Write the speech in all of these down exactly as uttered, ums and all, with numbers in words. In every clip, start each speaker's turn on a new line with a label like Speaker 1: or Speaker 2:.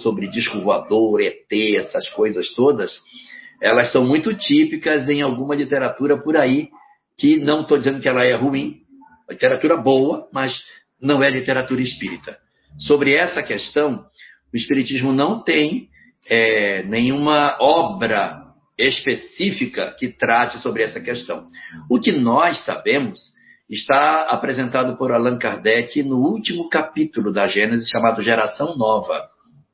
Speaker 1: sobre disco voador, E T, essas coisas todas, elas são muito típicas em alguma literatura por aí, que não estou dizendo que ela é ruim, literatura boa, mas não é literatura espírita. Sobre essa questão, o Espiritismo não tem é, nenhuma obra específica que trate sobre essa questão. O que nós sabemos está apresentado por Allan Kardec no último capítulo da Gênesis, chamado Geração Nova.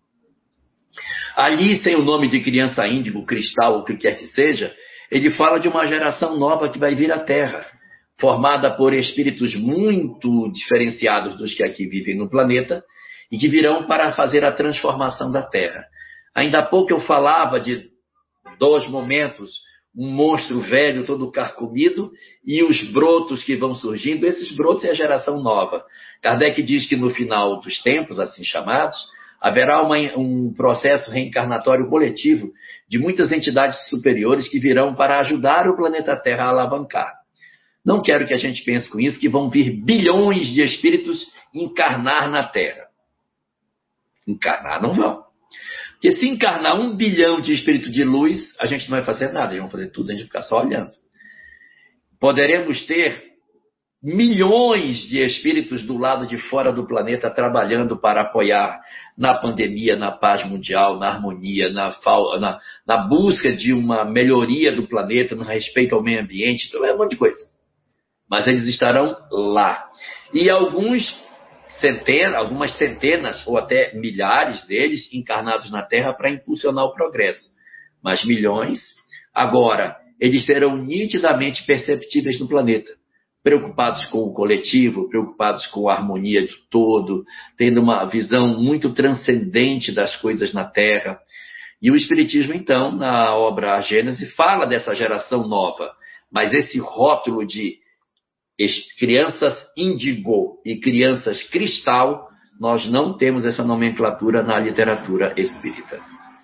Speaker 1: Ali, sem o nome de criança índigo, cristal, ou o que quer que seja, ele fala de uma geração nova que vai vir à Terra, formada por espíritos muito diferenciados dos que aqui vivem no planeta e que virão para fazer a transformação da Terra. Ainda há pouco eu falava de dois momentos, um monstro velho todo carcomido e os brotos que vão surgindo. Esses brotos é a geração nova. Kardec diz que no final dos tempos, assim chamados, haverá uma, um processo reencarnatório coletivo de muitas entidades superiores que virão para ajudar o planeta Terra a alavancar. Não quero que a gente pense com isso que vão vir bilhões de espíritos encarnar na Terra. Encarnar não vão. Porque se encarnar um bilhão de espíritos de luz, a gente não vai fazer nada, eles vão fazer tudo, a gente vai ficar só olhando. Poderemos ter milhões de espíritos do lado de fora do planeta trabalhando para apoiar na pandemia, na paz mundial, na harmonia, na, na, na busca de uma melhoria do planeta, no respeito ao meio ambiente, então é um monte de coisa. Mas eles estarão lá. E alguns centenas, algumas centenas ou até milhares deles encarnados na Terra para impulsionar o progresso. Mas milhões, agora, eles serão nitidamente perceptíveis no planeta. Preocupados com o coletivo, preocupados com a harmonia do todo, tendo uma visão muito transcendente das coisas na Terra. E o Espiritismo, então, na obra A Gênese, fala dessa geração nova. Mas esse rótulo de crianças índigo e crianças cristal, nós não temos essa nomenclatura na literatura espírita.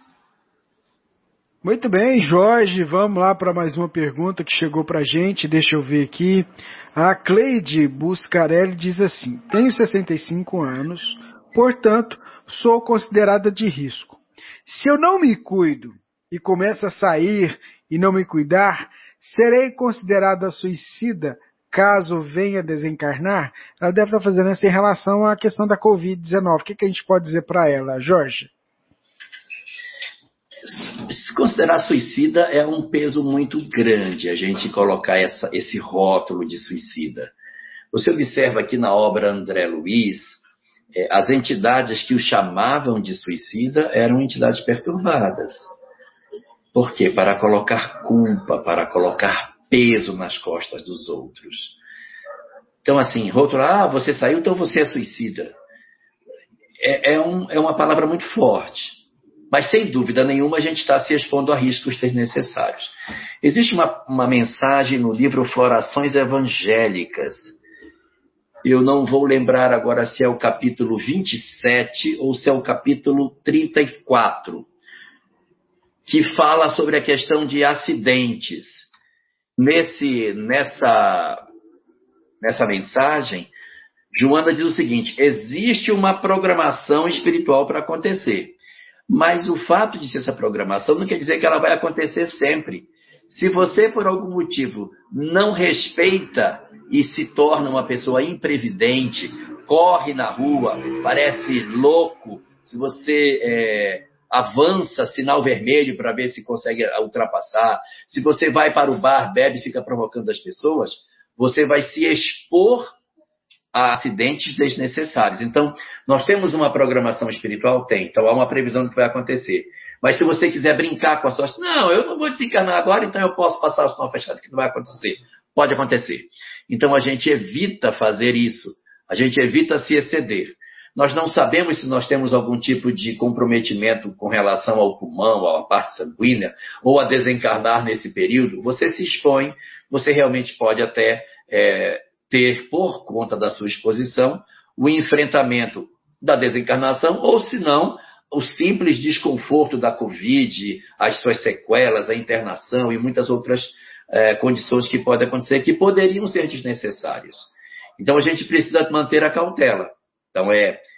Speaker 2: Muito bem, Jorge, vamos lá para mais uma pergunta que chegou para a gente, deixa eu ver aqui. A Cleide Buscarelli diz assim: tenho sessenta e cinco anos, portanto, sou considerada de risco. Se eu não me cuido e começo a sair e não me cuidar, serei considerada suicida caso venha desencarnar? Ela deve estar fazendo isso em relação à questão da covid dezenove. O que, que a gente pode dizer para ela, Jorge?
Speaker 1: Se considerar suicida é um peso muito grande, a gente colocar essa, esse rótulo de suicida. Você observa aqui na obra André Luiz, é, as entidades que o chamavam de suicida eram entidades perturbadas. Por quê? Para colocar culpa, para colocar peso nas costas dos outros. Então, assim, rotular, ah, você saiu, então você é suicida. É, é, um, é uma palavra muito forte. Mas, sem dúvida nenhuma, a gente está se expondo a riscos desnecessários. Existe uma, uma mensagem no livro Florações Evangélicas. Eu não vou lembrar agora se é o capítulo vinte e sete ou se é o capítulo trinta e quatro, que fala sobre a questão de acidentes. Nesse, nessa, nessa mensagem, Joana diz o seguinte: existe uma programação espiritual para acontecer. Mas o fato de ser essa programação não quer dizer que ela vai acontecer sempre. Se você, por algum motivo, não respeita e se torna uma pessoa imprevidente, corre na rua, parece louco, se você é, avança sinal vermelho para ver se consegue ultrapassar, se você vai para o bar, bebe e fica provocando as pessoas, você vai se expor a acidentes desnecessários. Então, nós temos uma programação espiritual? Tem. Então, há uma previsão do que vai acontecer. Mas se você quiser brincar com a sorte, não, eu não vou desencarnar agora, então eu posso passar o sinal fechado que não vai acontecer. Pode acontecer. Então, a gente evita fazer isso. A gente evita se exceder. Nós não sabemos se nós temos algum tipo de comprometimento com relação ao pulmão, à parte sanguínea, ou a desencarnar nesse período. Você se expõe, você realmente pode até é, ter, por conta da sua exposição, o enfrentamento da desencarnação, ou se não, o simples desconforto da Covid, as suas sequelas, a internação e muitas outras é, condições que podem acontecer, que poderiam ser desnecessárias. Então, a gente precisa manter a cautela. Então, é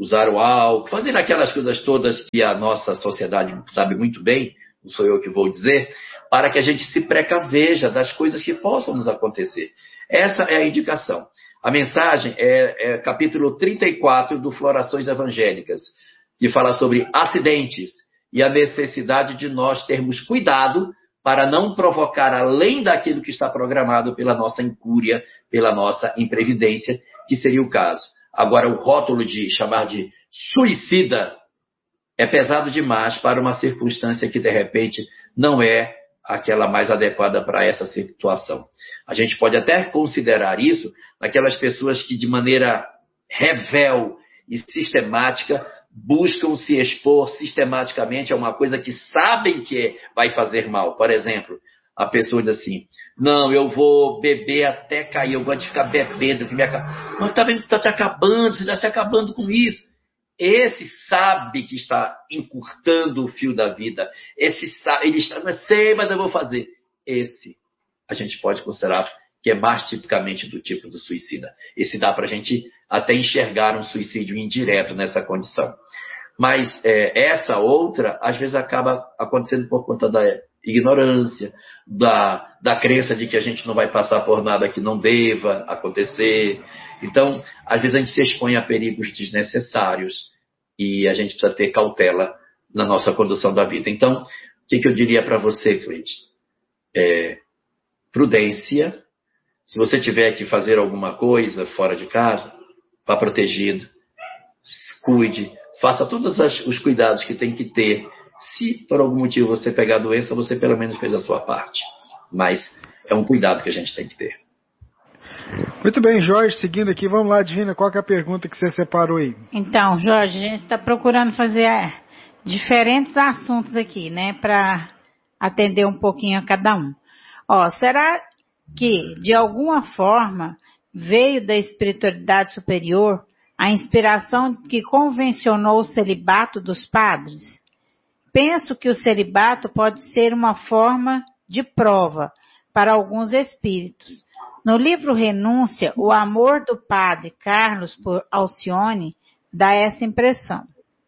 Speaker 1: usar o álcool, fazer aquelas coisas todas que a nossa sociedade sabe muito bem, não sou eu que vou dizer, para que a gente se precaveja das coisas que possam nos acontecer. Essa é a indicação. A mensagem é, é capítulo trinta e quatro do Florações Evangélicas, que fala sobre acidentes e a necessidade de nós termos cuidado para não provocar além daquilo que está programado pela nossa incúria, pela nossa imprevidência, que seria o caso. Agora, o rótulo de chamar de suicida é pesado demais para uma circunstância que, de repente, não é aquela mais adequada para essa situação. A gente pode até considerar isso naquelas pessoas que, de maneira revel e sistemática, buscam se expor sistematicamente a uma coisa que sabem que vai fazer mal. Por exemplo, a pessoa diz assim, não, eu vou beber até cair, eu gosto de ficar bebendo. Que me acaba... Mas tá vendo que está te acabando, você está se acabando com isso. Esse sabe que está encurtando o fio da vida. Esse sabe, ele está, não sei, mas eu vou fazer. Esse a gente pode considerar que é mais tipicamente do tipo do suicida. Esse dá para a gente até enxergar um suicídio indireto nessa condição. Mas é, essa outra, às vezes, acaba acontecendo por conta da ignorância, da, da crença de que a gente não vai passar por nada que não deva acontecer. Então, às vezes a gente se expõe a perigos desnecessários e a gente precisa ter cautela na nossa condução da vida. Então, o que, que eu diria para você, Cleide? É, prudência. Se você tiver que fazer alguma coisa fora de casa, vá protegido, cuide, faça todos os cuidados que tem que ter. Se por algum motivo você pegar a doença, você pelo menos fez a sua parte. Mas é um cuidado que a gente tem que ter.
Speaker 2: Muito bem, Jorge, seguindo aqui, vamos lá, Divina, qual que é a pergunta que você separou aí?
Speaker 3: Então, Jorge, a gente está procurando fazer é, diferentes assuntos aqui, né, para atender um pouquinho a cada um. Ó, será que, de alguma forma, veio da espiritualidade superior a inspiração que convencionou o celibato dos padres? Penso que o celibato pode ser uma forma de prova para alguns espíritos. No livro Renúncia, o amor do padre Carlos por Alcione dá essa impressão.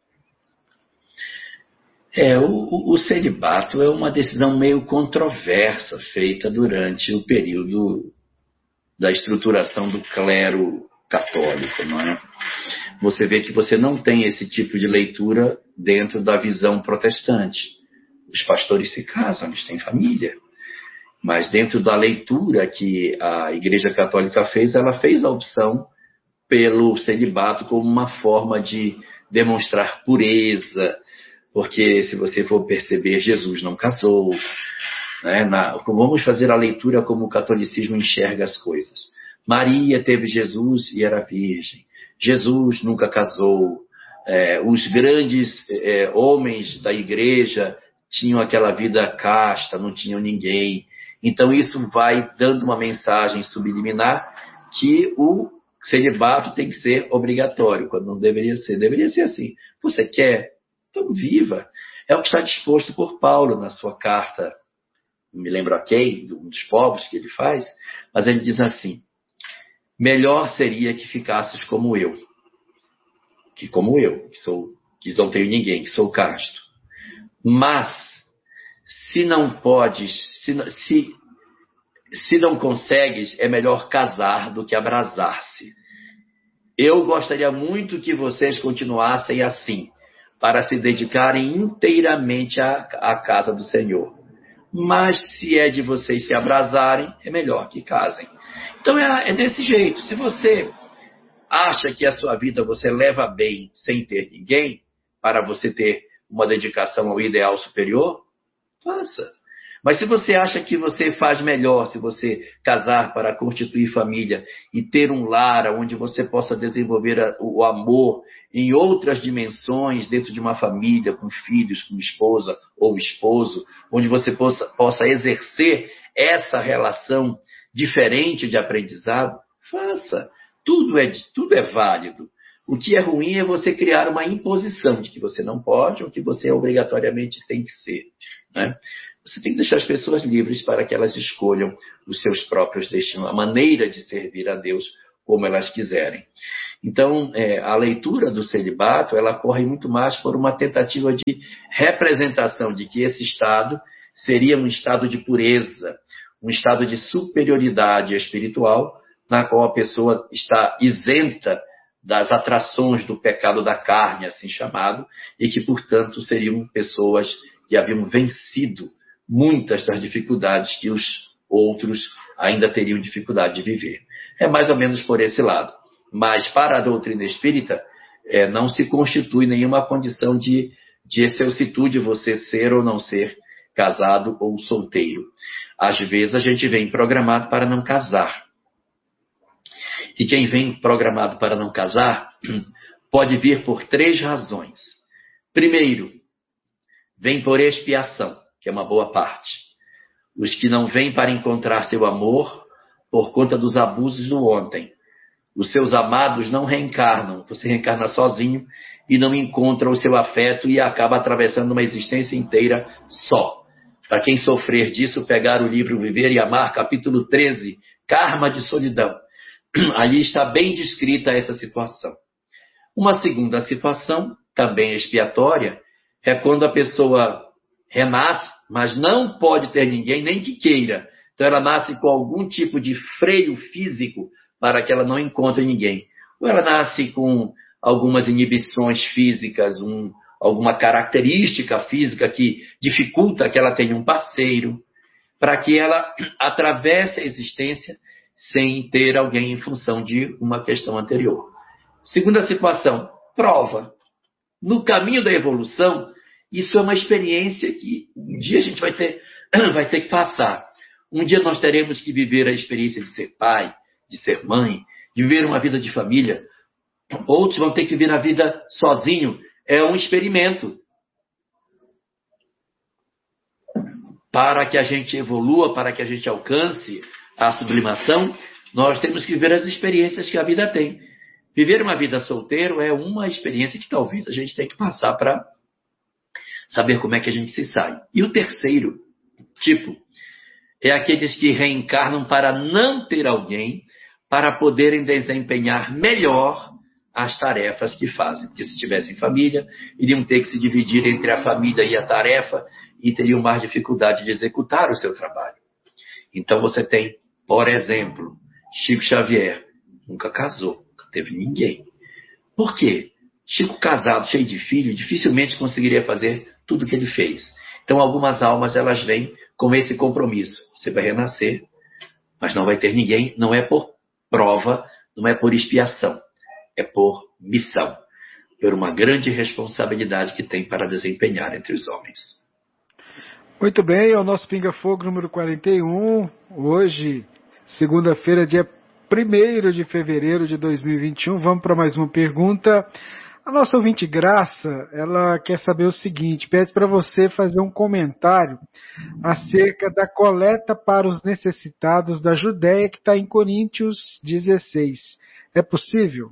Speaker 1: É, o, o celibato é uma decisão meio controversa, feita durante o período da estruturação do clero católico, não é? Você vê que você não tem esse tipo de leitura dentro da visão protestante. Os pastores se casam, eles têm família. Mas dentro da leitura que a Igreja Católica fez, ela fez a opção pelo celibato como uma forma de demonstrar pureza, porque se você for perceber, Jesus não casou. Né? Na, vamos fazer a leitura como o catolicismo enxerga as coisas. Maria teve Jesus e era virgem. Jesus nunca casou. É, os grandes é, homens da igreja tinham aquela vida casta, não tinham ninguém. Então isso vai dando uma mensagem subliminar que o celibato tem que ser obrigatório, quando não deveria ser. Deveria ser assim. Você quer? Então viva. É o que está disposto por Paulo na sua carta, não me lembro a quem, um dos povos que ele faz, mas ele diz assim, melhor seria que ficasses como eu, que como eu, que, sou, que não tenho ninguém, que sou casto. Mas, se não podes, se, se, se não consegues, é melhor casar do que abrasar-se. Eu gostaria muito que vocês continuassem assim, para se dedicarem inteiramente à, à casa do Senhor. Mas, se é de vocês se abrasarem, é melhor que casem. Então, é, é desse jeito. Se você acha que a sua vida você leva bem sem ter ninguém, para você ter uma dedicação ao ideal superior, faça. Mas se você acha que você faz melhor se você casar para constituir família e ter um lar onde você possa desenvolver a, o amor em outras dimensões dentro de uma família, com filhos, com esposa ou esposo, onde você possa, possa exercer essa relação diferente de aprendizado, faça. Tudo é, tudo é válido. O que é ruim é você criar uma imposição de que você não pode ou que você obrigatoriamente tem que ser. Né? Você tem que deixar as pessoas livres para que elas escolham os seus próprios destinos, a maneira de servir a Deus como elas quiserem. Então, é, a leitura do celibato, ela corre muito mais por uma tentativa de representação de que esse estado seria um estado de pureza, um estado de superioridade espiritual, na qual a pessoa está isenta das atrações do pecado da carne, assim chamado, e que, portanto, seriam pessoas que haviam vencido muitas das dificuldades que os outros ainda teriam dificuldade de viver. É mais ou menos por esse lado. Mas, para a doutrina espírita, é, não se constitui nenhuma condição de, de excelsitude você ser ou não ser casado ou solteiro. Às vezes, a gente vem programado para não casar. E quem vem programado para não casar pode vir por três razões. Primeiro, vem por expiação, que é uma boa parte. Os que não vêm para encontrar seu amor por conta dos abusos do ontem. Os seus amados não reencarnam. Você reencarna sozinho e não encontra o seu afeto e acaba atravessando uma existência inteira só. Para quem sofrer disso, pegar o livro Viver e Amar, capítulo treze, Karma de Solidão. Ali está bem descrita essa situação. Uma segunda situação, também expiatória, é quando a pessoa renasce, mas não pode ter ninguém, nem que queira. Então ela nasce com algum tipo de freio físico para que ela não encontre ninguém. Ou ela nasce com algumas inibições físicas, um, alguma característica física que dificulta que ela tenha um parceiro, para que ela atravesse a existência sem ter alguém em função de uma questão anterior. Segunda situação, prova. No caminho da evolução, isso é uma experiência que um dia a gente vai ter, vai ter que passar. Um dia nós teremos que viver a experiência de ser pai, de ser mãe, de viver uma vida de família. Outros vão ter que viver a vida sozinho. É um experimento. Para que a gente evolua, para que a gente alcance a sublimação, nós temos que viver as experiências que a vida tem. Viver uma vida solteiro é uma experiência que talvez a gente tenha que passar para saber como é que a gente se sai. E o terceiro tipo é aqueles que reencarnam para não ter alguém para poderem desempenhar melhor as tarefas que fazem. Porque se tivessem família, iriam ter que se dividir entre a família e a tarefa e teriam mais dificuldade de executar o seu trabalho. Então você tem, por exemplo, Chico Xavier, nunca casou, nunca teve ninguém. Por quê? Chico casado, cheio de filho, dificilmente conseguiria fazer tudo o que ele fez. Então algumas almas elas vêm com esse compromisso. Você vai renascer, mas não vai ter ninguém, não é por prova, não é por expiação, é por missão, por uma grande responsabilidade que tem para desempenhar entre os homens.
Speaker 2: Muito bem, é o nosso Pinga Fogo número quarenta e um, hoje, segunda-feira, dia primeiro de fevereiro de dois mil e vinte e um. Vamos para mais uma pergunta. A nossa ouvinte Graça, ela quer saber o seguinte, pede para você fazer um comentário acerca da coleta para os necessitados da Judéia, que está em Coríntios dezesseis. É possível?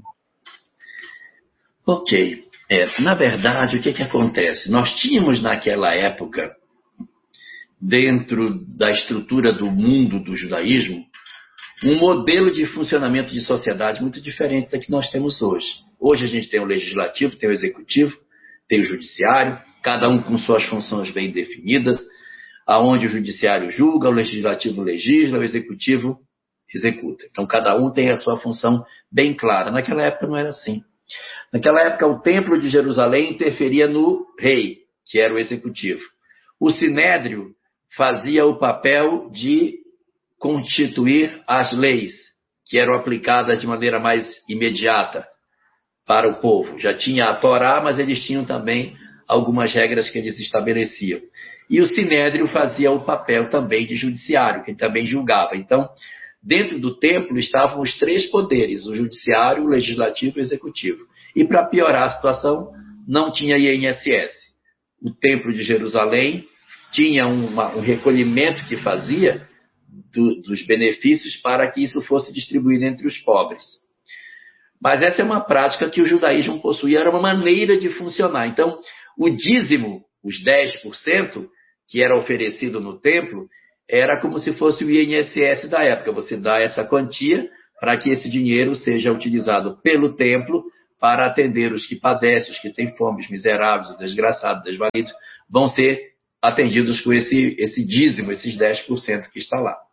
Speaker 1: Ok. É, na verdade, o que, que acontece? Nós tínhamos naquela época, dentro da estrutura do mundo do judaísmo, um modelo de funcionamento de sociedade muito diferente da que nós temos hoje. Hoje a gente tem o legislativo, tem o executivo, tem o judiciário, cada um com suas funções bem definidas, aonde o judiciário julga, o legislativo legisla, o executivo executa. Então cada um tem a sua função bem clara. Naquela época não era assim. Naquela época o templo de Jerusalém interferia no rei, que era o executivo. O sinédrio fazia o papel de constituir as leis, que eram aplicadas de maneira mais imediata para o povo. Já tinha a Torá, mas eles tinham também algumas regras que eles estabeleciam. E o sinédrio fazia o papel também de judiciário, que também julgava. Então, dentro do templo estavam os três poderes, o judiciário, o legislativo e o executivo. E para piorar a situação, não tinha I N S S. O templo de Jerusalém tinha uma, um recolhimento que fazia do, dos benefícios para que isso fosse distribuído entre os pobres. Mas essa é uma prática que o judaísmo possuía, era uma maneira de funcionar. Então, o dízimo, os dez por cento, que era oferecido no templo, era como se fosse o I N S S da época. Você dá essa quantia para que esse dinheiro seja utilizado pelo templo para atender os que padecem, os que têm fome, os miseráveis, os desgraçados, os desvalidos, vão ser atendidos com esse, esse dízimo, esses dez por cento que está lá.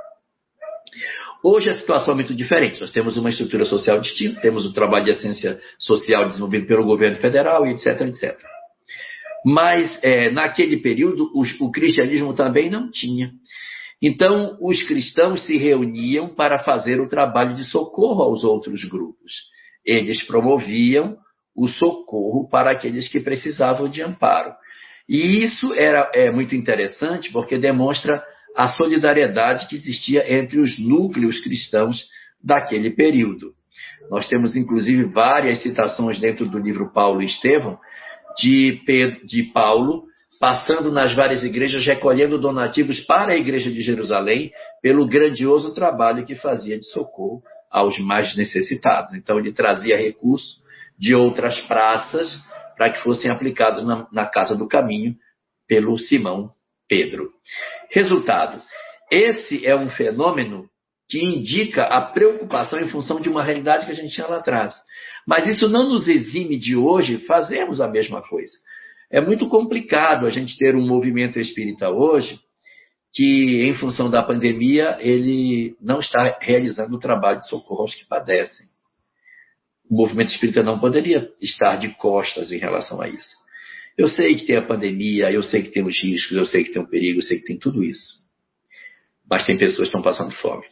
Speaker 1: Hoje a situação é muito diferente. Nós temos uma estrutura social distinta, temos o trabalho de assistência social desenvolvido pelo governo federal, etc, etcétera. Mas é, naquele período o, o cristianismo também não tinha. Então os cristãos se reuniam para fazer o trabalho de socorro aos outros grupos. Eles promoviam o socorro para aqueles que precisavam de amparo. E isso era, é muito interessante porque demonstra a solidariedade que existia entre os núcleos cristãos daquele período. Nós temos, inclusive, várias citações dentro do livro Paulo e Estevão, de, Pedro, de Paulo, passando nas várias igrejas, recolhendo donativos para a igreja de Jerusalém, pelo grandioso trabalho que fazia de socorro aos mais necessitados. Então, ele trazia recursos de outras praças para que fossem aplicados na, na Casa do Caminho pelo Simão Pedro. Resultado, esse é um fenômeno que indica a preocupação em função de uma realidade que a gente tinha lá atrás. Mas isso não nos exime de hoje fazermos a mesma coisa. É muito complicado a gente ter um movimento espírita hoje que, em função da pandemia, ele não está realizando o trabalho de socorro aos que padecem. O movimento espírita não poderia estar de costas em relação a isso. Eu sei que tem a pandemia, eu sei que tem os riscos, eu sei que tem o perigo, eu sei que tem tudo isso. Mas tem pessoas que estão passando fome.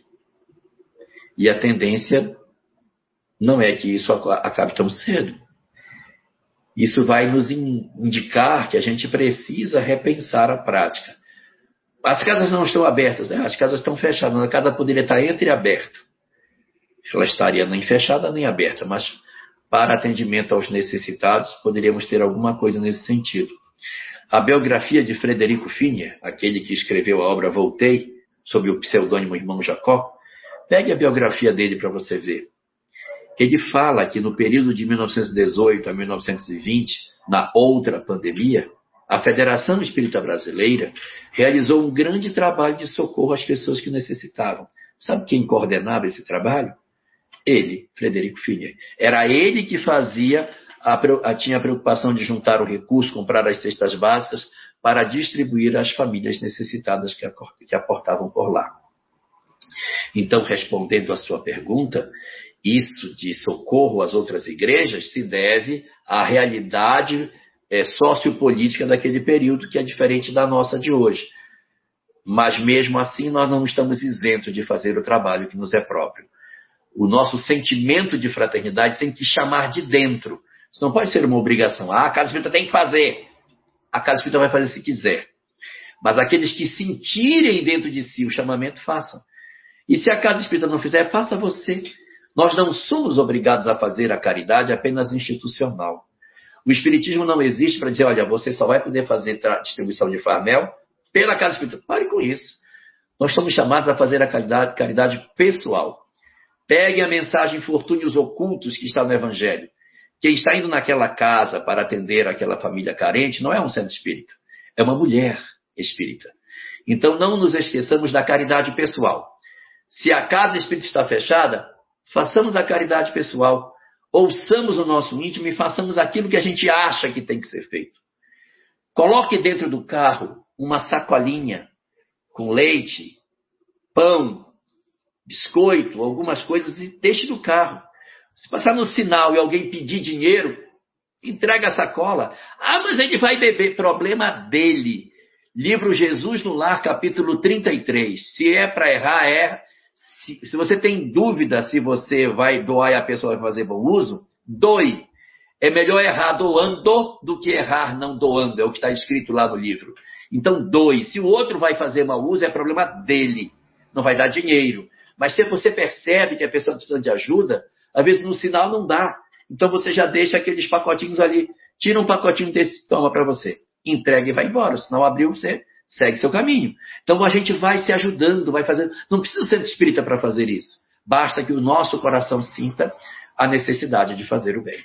Speaker 1: E a tendência não é que isso acabe tão cedo. Isso vai nos indicar que a gente precisa repensar a prática. As casas não estão abertas, né? As casas estão fechadas. A casa poderia estar entreaberta. Ela estaria nem fechada nem aberta, mas para atendimento aos necessitados, poderíamos ter alguma coisa nesse sentido. A biografia de Frederico Finer, aquele que escreveu a obra Voltei, sob o pseudônimo Irmão Jacó, pegue a biografia dele para você ver. Ele fala que no período de mil novecentos e dezoito a mil novecentos e vinte, na outra pandemia, a Federação Espírita Brasileira realizou um grande trabalho de socorro às pessoas que necessitavam. Sabe quem coordenava esse trabalho? Ele, Frederico Finer. Era ele que fazia, a, a, tinha a preocupação de juntar o recurso, comprar as cestas básicas para distribuir às famílias necessitadas que, que aportavam por lá. Então, respondendo à sua pergunta, isso de socorro às outras igrejas se deve à realidade é, sociopolítica daquele período, que é diferente da nossa de hoje. Mas, mesmo assim, nós não estamos isentos de fazer o trabalho que nos é próprio. O nosso sentimento de fraternidade tem que chamar de dentro. Isso não pode ser uma obrigação. Ah, a Casa Espírita tem que fazer. A Casa Espírita vai fazer se quiser. Mas aqueles que sentirem dentro de si o chamamento, façam. E se a Casa Espírita não fizer, faça você. Nós não somos obrigados a fazer a caridade apenas institucional. O Espiritismo não existe para dizer, olha, você só vai poder fazer distribuição de farmel pela Casa Espírita. Pare com isso. Nós somos chamados a fazer a caridade, caridade pessoal. Pegue a mensagem Infortúnios Ocultos que está no Evangelho. Quem está indo naquela casa para atender aquela família carente não é um centro espírita, é uma mulher espírita. Então não nos esqueçamos da caridade pessoal. Se a casa espírita está fechada, façamos a caridade pessoal. Ouçamos o nosso íntimo e façamos aquilo que a gente acha que tem que ser feito. Coloque dentro do carro uma sacolinha com leite, pão, biscoito, algumas coisas e deixe no carro. Se passar no sinal e alguém pedir dinheiro, entrega a sacola. Ah, mas ele vai beber. Problema dele. Livro Jesus no Lar, capítulo trinta e três. Se é para errar, erra. Se, se você tem dúvida se você vai doar e a pessoa vai fazer bom uso, doe. É melhor errar doando do que errar não doando. É o que está escrito lá no livro. Então, doe. Se o outro vai fazer mau uso, é problema dele. Não vai dar dinheiro. Mas se você percebe que a pessoa precisa de ajuda, às vezes no sinal não dá. Então você já deixa aqueles pacotinhos ali. Tira um pacotinho desse, toma para você. Entrega e vai embora. O sinal abriu, você segue seu caminho. Então a gente vai se ajudando, vai fazendo. Não precisa ser espírita para fazer isso. Basta que o nosso coração sinta a necessidade de fazer o bem.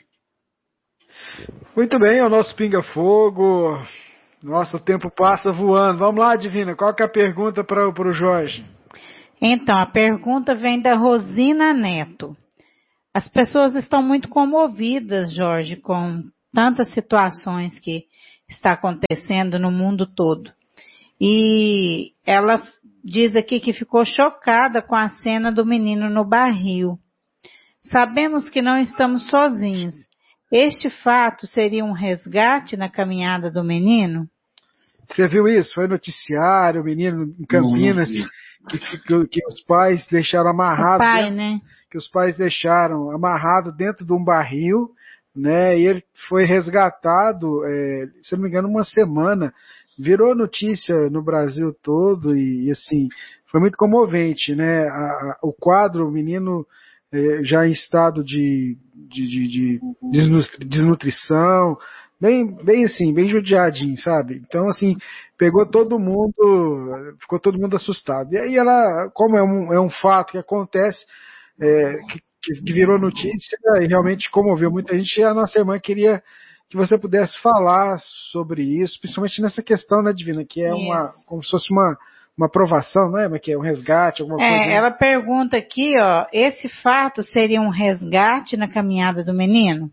Speaker 2: Muito bem, é o nosso Pinga Fogo. Nosso tempo passa voando. Vamos lá, Divina. Qual que é a pergunta para o Jorge?
Speaker 3: Então, a pergunta vem da Rosina Neto. As pessoas estão muito comovidas, Jorge, com tantas situações que está acontecendo no mundo todo. E ela diz aqui que ficou chocada com a cena do menino no barril. Sabemos que não estamos sozinhos. Este fato seria um resgate na caminhada do menino?
Speaker 2: Você viu isso? Foi noticiário, o menino em Campinas, que, que, que os pais deixaram amarrado.
Speaker 3: O pai,
Speaker 2: dentro,
Speaker 3: né?
Speaker 2: Que os pais deixaram amarrado dentro de um barril, né? E ele foi resgatado, é, se não me engano, uma semana. Virou notícia no Brasil todo e, e assim, foi muito comovente, né? A, a, o quadro, o menino é, já em estado de, de, de, de desnutrição, bem, bem assim, bem judiadinho, sabe? Então, assim, pegou todo mundo, ficou todo mundo assustado. E aí ela, como é um, é um fato que acontece, é, que, que virou notícia e realmente comoveu muita gente, e a nossa irmã queria que você pudesse falar sobre isso, principalmente nessa questão, né, Divina, que é uma, isso. Como se fosse uma, uma aprovação, né, mas que é um resgate, alguma
Speaker 3: é,
Speaker 2: coisa. Né?
Speaker 3: Ela pergunta aqui, ó, esse fato seria um resgate na caminhada do menino?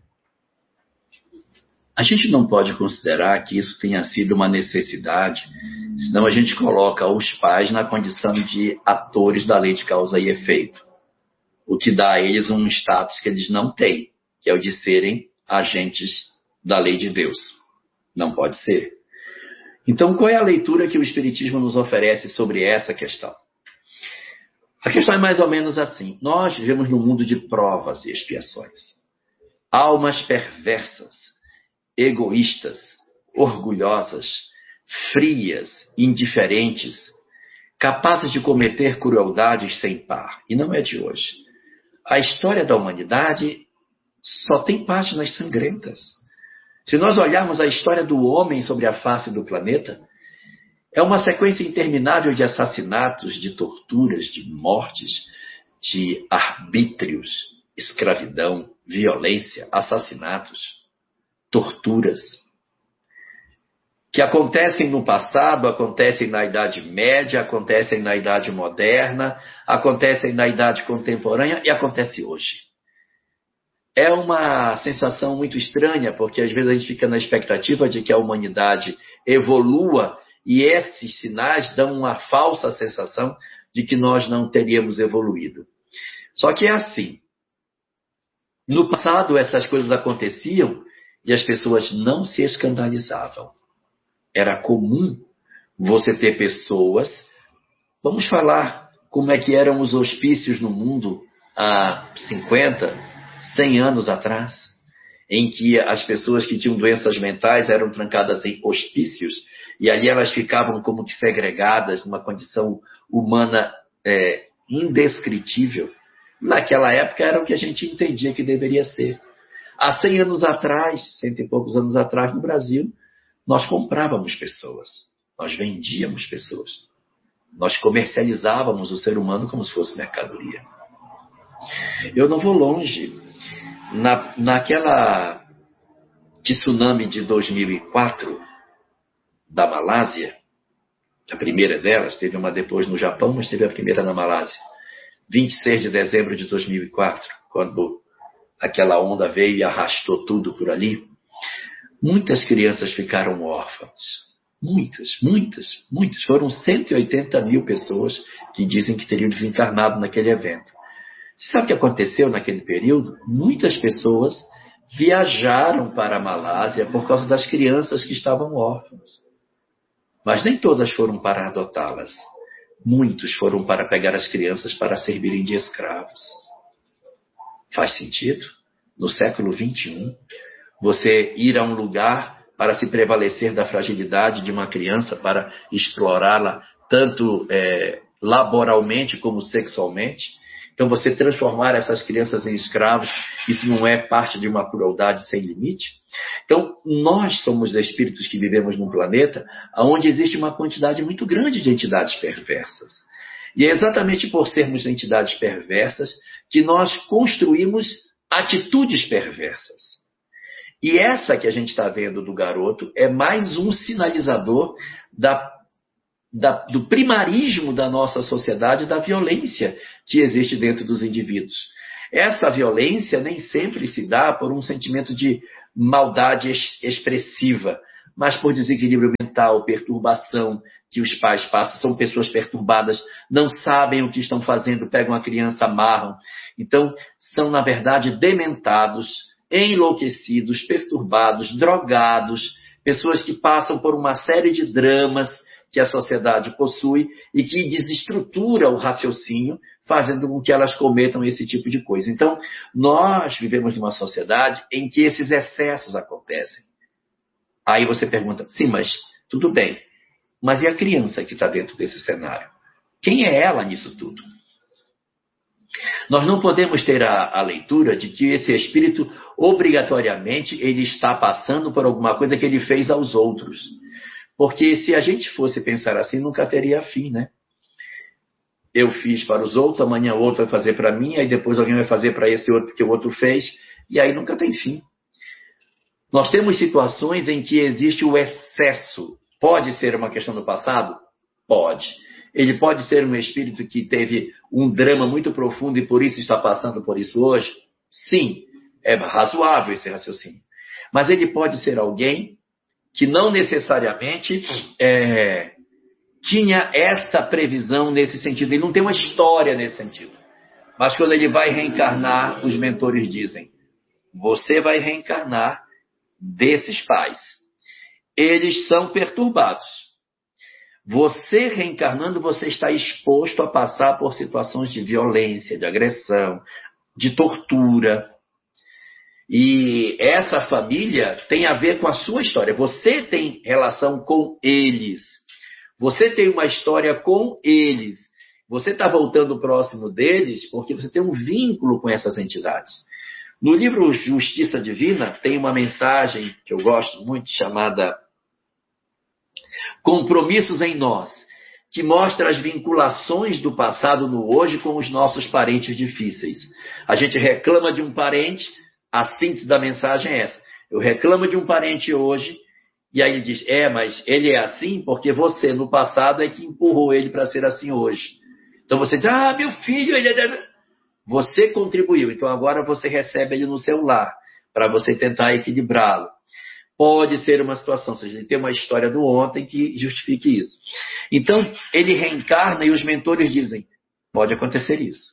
Speaker 1: A gente não pode considerar que isso tenha sido uma necessidade, senão a gente coloca os pais na condição de atores da lei de causa e efeito, o que dá a eles um status que eles não têm, que é o de serem agentes da lei de Deus. Não pode ser. Então, qual é a leitura que o Espiritismo nos oferece sobre essa questão? A questão é mais ou menos assim. Nós vivemos num mundo de provas e expiações. Almas perversas, egoístas, orgulhosas, frias, indiferentes, capazes de cometer crueldades sem par. E não é de hoje. A história da humanidade só tem páginas sangrentas. Se nós olharmos a história do homem sobre a face do planeta, é uma sequência interminável de assassinatos, de torturas, de mortes, de arbítrios, escravidão, violência, assassinatos, torturas, que acontecem no passado, acontecem na Idade Média, acontecem na Idade Moderna, acontecem na Idade Contemporânea e acontece hoje. É uma sensação muito estranha, porque às vezes a gente fica na expectativa de que a humanidade evolua e esses sinais dão uma falsa sensação de que nós não teríamos evoluído. Só que é assim. No passado essas coisas aconteciam e as pessoas não se escandalizavam. Era comum você ter pessoas... Vamos falar como é que eram os hospícios no mundo há cinquenta, cem anos atrás, em que as pessoas que tinham doenças mentais eram trancadas em hospícios e ali elas ficavam como que segregadas numa condição humana é, indescritível. Naquela época era o que a gente entendia que deveria ser. Há cem anos atrás, cento e poucos anos atrás no Brasil, nós comprávamos pessoas, nós vendíamos pessoas, nós comercializávamos o ser humano como se fosse mercadoria. Eu não vou longe. Na, naquela tsunami de dois mil e quatro, da Malásia, a primeira delas, teve uma depois no Japão, mas teve a primeira na Malásia, vinte e seis de dezembro de dois mil e quatro, quando aquela onda veio e arrastou tudo por ali, muitas crianças ficaram órfãs. Muitas, muitas, muitas. Foram cento e oitenta mil pessoas que dizem que teriam desencarnado naquele evento. Você sabe o que aconteceu naquele período? Muitas pessoas viajaram para a Malásia por causa das crianças que estavam órfãs. Mas nem todas foram para adotá-las. Muitos foram para pegar as crianças para servirem de escravos. Faz sentido? No século vinte e um, você ir a um lugar para se prevalecer da fragilidade de uma criança, para explorá-la tanto é, laboralmente como sexualmente. Então, você transformar essas crianças em escravos, isso não é parte de uma crueldade sem limite? Então, nós somos espíritos que vivemos num planeta onde existe uma quantidade muito grande de entidades perversas. E é exatamente por sermos entidades perversas que nós construímos atitudes perversas. E essa que a gente está vendo do garoto é mais um sinalizador da da, do primarismo da nossa sociedade, da violência que existe dentro dos indivíduos. Essa violência nem sempre se dá por um sentimento de maldade ex- expressiva, mas por desequilíbrio mental, perturbação que os pais passam. São pessoas perturbadas, não sabem o que estão fazendo, pegam a criança, amarram. Então, são, na verdade, dementados, enlouquecidos, perturbados, drogados, pessoas que passam por uma série de dramas que a sociedade possui e que desestrutura o raciocínio, fazendo com que elas cometam esse tipo de coisa. Então, nós vivemos numa sociedade em que esses excessos acontecem. Aí você pergunta, sim, mas tudo bem, mas e a criança que está dentro desse cenário? Quem é ela nisso tudo? Nós não podemos ter a, a leitura de que esse espírito, obrigatoriamente, ele está passando por alguma coisa que ele fez aos outros. Porque se a gente fosse pensar assim, nunca teria fim, né? Eu fiz para os outros, amanhã o outro vai fazer para mim, aí depois alguém vai fazer para esse outro que o outro fez, e aí nunca tem fim. Nós temos situações em que existe o excesso. Pode ser uma questão do passado? Pode. Ele pode ser um espírito que teve um drama muito profundo e por isso está passando por isso hoje? Sim, é razoável esse raciocínio. Mas ele pode ser alguém que não necessariamente é, tinha essa previsão nesse sentido. Ele não tem uma história nesse sentido. Mas quando ele vai reencarnar, os mentores dizem, você vai reencarnar desses pais. Eles são perturbados. Você reencarnando, você está exposto a passar por situações de violência, de agressão, de tortura. E essa família tem a ver com a sua história. Você tem relação com eles. Você tem uma história com eles. Você está voltando próximo deles porque você tem um vínculo com essas entidades. No livro Justiça Divina, tem uma mensagem que eu gosto muito, chamada Compromissos em Nós, que mostra as vinculações do passado no hoje com os nossos parentes difíceis. A gente reclama de um parente, a síntese da mensagem é essa. Eu reclamo de um parente hoje, e aí ele diz, é, mas ele é assim porque você, no passado, é que empurrou ele para ser assim hoje. Então você diz, ah, meu filho, ele é... Você contribuiu, então agora você recebe ele no seu lar, para você tentar equilibrá-lo. Pode ser uma situação, ou seja, ele tem uma história do ontem que justifique isso. Então, ele reencarna e os mentores dizem, pode acontecer isso.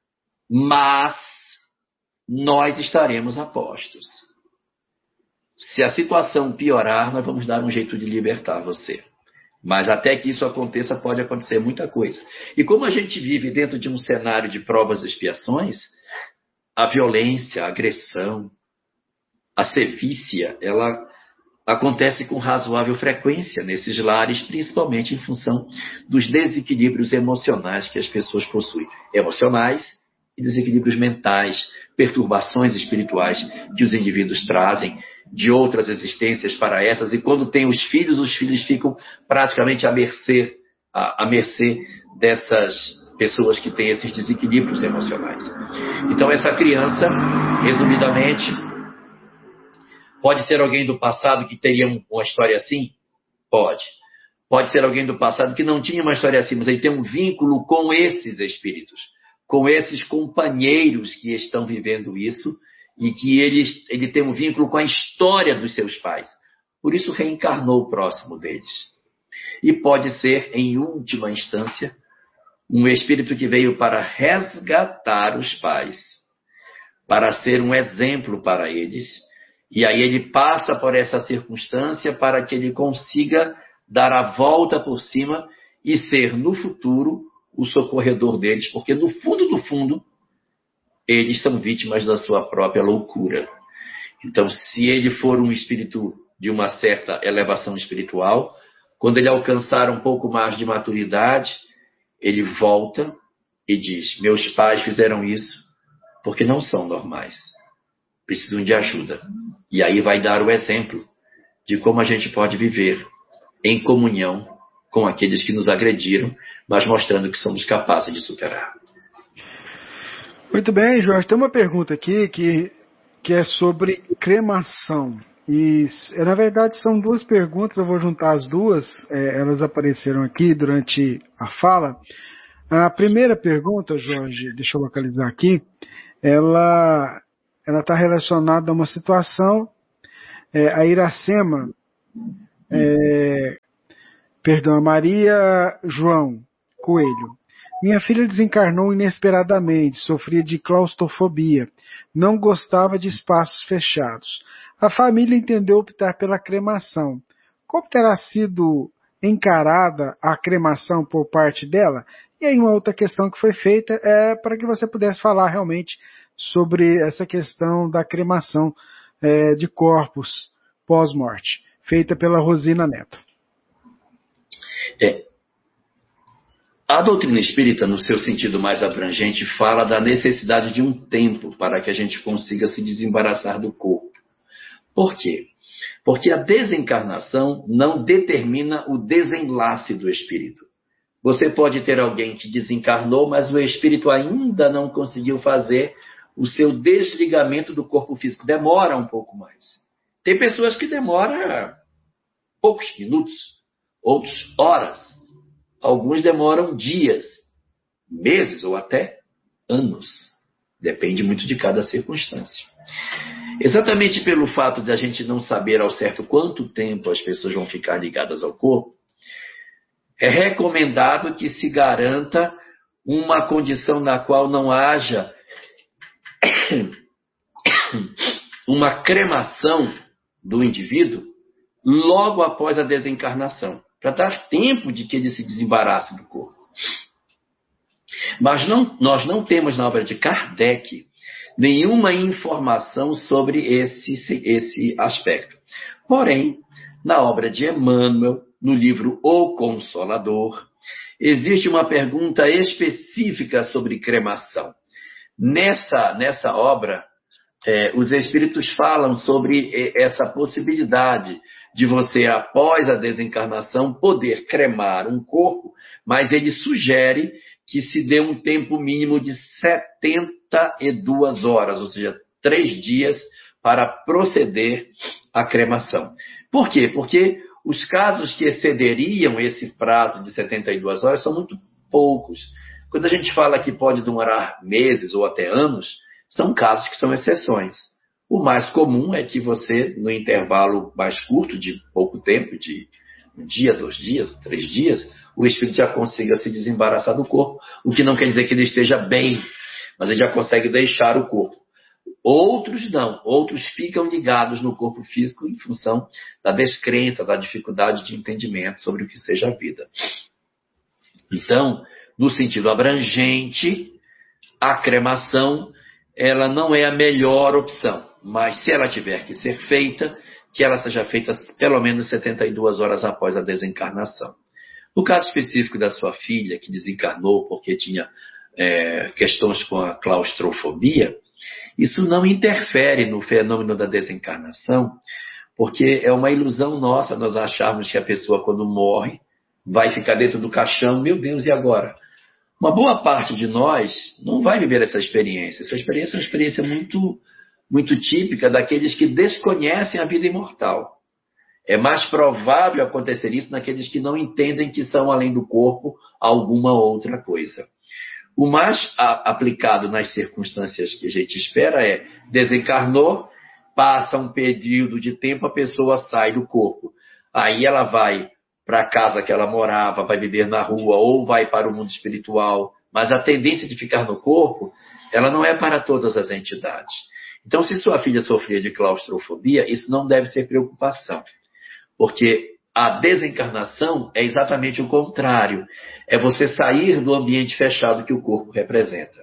Speaker 1: Mas nós estaremos a postos. Se a situação piorar, nós vamos dar um jeito de libertar você. Mas até que isso aconteça, pode acontecer muita coisa. E como a gente vive dentro de um cenário de provas e expiações, a violência, a agressão, a sevícia, ela acontece com razoável frequência nesses lares, principalmente em função dos desequilíbrios emocionais que as pessoas possuem. Emocionais e desequilíbrios mentais, perturbações espirituais que os indivíduos trazem de outras existências para essas, e quando tem os filhos, os filhos ficam praticamente à mercê, à, à mercê dessas pessoas que têm esses desequilíbrios emocionais. Então essa criança, resumidamente, pode ser alguém do passado que teria uma história assim? Pode. Pode ser alguém do passado que não tinha uma história assim, mas ele tem um vínculo com esses espíritos, com esses companheiros que estão vivendo isso, e que ele, ele tem um vínculo com a história dos seus pais. Por isso reencarnou próximo deles. E pode ser, em última instância, um espírito que veio para resgatar os pais, para ser um exemplo para eles, e aí ele passa por essa circunstância para que ele consiga dar a volta por cima e ser, no futuro, o socorredor deles, porque no fundo do fundo, eles são vítimas da sua própria loucura. Então, se ele for um espírito de uma certa elevação espiritual, quando ele alcançar um pouco mais de maturidade, ele volta e diz, meus pais fizeram isso porque não são normais. Precisam de ajuda. E aí vai dar o exemplo de como a gente pode viver em comunhão com aqueles que nos agrediram, mas mostrando que somos capazes de superar.
Speaker 2: Muito bem, Jorge. Tem uma pergunta aqui que, que é sobre cremação. E, na verdade, são duas perguntas, eu vou juntar as duas, é, elas apareceram aqui durante a fala. A primeira pergunta, Jorge, deixa eu localizar aqui, ela ela está relacionada a uma situação, é, a Iracema, é, perdão, a Maria João Coelho. Minha filha desencarnou inesperadamente, sofria de claustrofobia, não gostava de espaços fechados. A família entendeu optar pela cremação. Como terá sido encarada a cremação por parte dela? E aí uma outra questão que foi feita é para que você pudesse falar realmente sobre essa questão da cremação é, de corpos pós-morte, feita pela Rosina Neto.
Speaker 1: É. A doutrina espírita, no seu sentido mais abrangente, fala da necessidade de um tempo para que a gente consiga se desembaraçar do corpo. Por quê? Porque a desencarnação não determina o desenlace do espírito. Você pode ter alguém que desencarnou, mas o espírito ainda não conseguiu fazer o seu desligamento do corpo físico. Demora um pouco mais. Tem pessoas que demoram poucos minutos, outros horas. Alguns demoram dias, meses ou até anos. Depende muito de cada circunstância. Exatamente pelo fato de a gente não saber ao certo quanto tempo as pessoas vão ficar ligadas ao corpo, é recomendado que se garanta uma condição na qual não haja uma cremação do indivíduo logo após a desencarnação, para dar tempo de que ele se desembarace do corpo. Mas não, nós não temos na obra de Kardec nenhuma informação sobre esse, esse aspecto. Porém, na obra de Emmanuel, no livro O Consolador, existe uma pergunta específica sobre cremação. Nessa, nessa obra, é, os espíritos falam sobre essa possibilidade de você, após a desencarnação, poder cremar um corpo, mas ele sugere que se dê um tempo mínimo de setenta e duas horas, ou seja, três dias, para proceder à cremação. Por quê? Porque os casos que excederiam esse prazo de setenta e duas horas são muito poucos. Quando a gente fala que pode demorar meses ou até anos, são casos que são exceções. O mais comum é que você, no intervalo mais curto, de pouco tempo, de um dia, dois dias, três dias, o espírito já consiga se desembaraçar do corpo, o que não quer dizer que ele esteja bem, mas ele já consegue deixar o corpo. Outros não, outros ficam ligados no corpo físico em função da descrença, da dificuldade de entendimento sobre o que seja a vida. Então, no sentido abrangente, a cremação ela não é a melhor opção, mas se ela tiver que ser feita, que ela seja feita pelo menos setenta e duas horas após a desencarnação. No caso específico da sua filha, que desencarnou porque tinha é, questões com a claustrofobia, isso não interfere no fenômeno da desencarnação, porque é uma ilusão nossa nós acharmos que a pessoa, quando morre, vai ficar dentro do caixão, meu Deus, e agora? Uma boa parte de nós não vai viver essa experiência. Essa experiência é uma experiência muito, muito típica daqueles que desconhecem a vida imortal. É mais provável acontecer isso naqueles que não entendem que são, além do corpo, alguma outra coisa. O mais a, aplicado nas circunstâncias que a gente espera é desencarnou, passa um período de tempo, a pessoa sai do corpo. Aí ela vai para a casa que ela morava, vai viver na rua ou vai para o mundo espiritual. Mas a tendência de ficar no corpo, ela não é para todas as entidades. Então, se sua filha sofria de claustrofobia, isso não deve ser preocupação. Porque a desencarnação é exatamente o contrário. É você sair do ambiente fechado que o corpo representa.